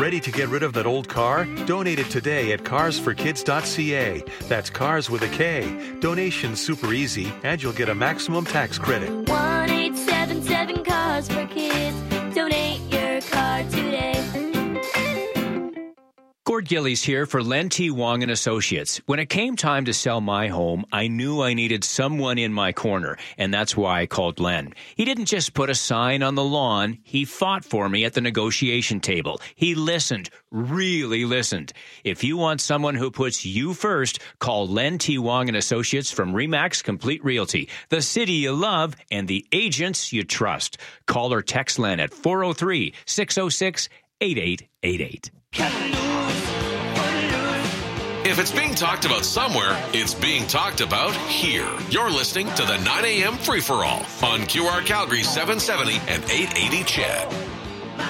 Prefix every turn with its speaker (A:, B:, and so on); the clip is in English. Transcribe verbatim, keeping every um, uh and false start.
A: Ready to get rid of that old car? Donate it today at cars for kids dot c a. That's cars with a K. Donation's super easy, and you'll get a maximum tax credit.
B: one eight seven seven Cars for Kids. Donate your car today.
C: Gord Gillies here for Len T. Wong and Associates. When it came time to sell my home, I knew I needed someone in my corner, and that's why I called Len. He didn't just put a sign on the lawn. He fought for me at the negotiation table. He listened, really listened. If you want someone who puts you first, call Len T. Wong and Associates from RE/MAX Complete Realty, the city you love and the agents you trust. Call or text Len at four oh three, six oh six, eight eight eight eight.
D: If it's being talked about somewhere, it's being talked about here. You're listening to the nine a.m. Free-for-All on Q R Calgary seven seventy and eight eighty C H E D.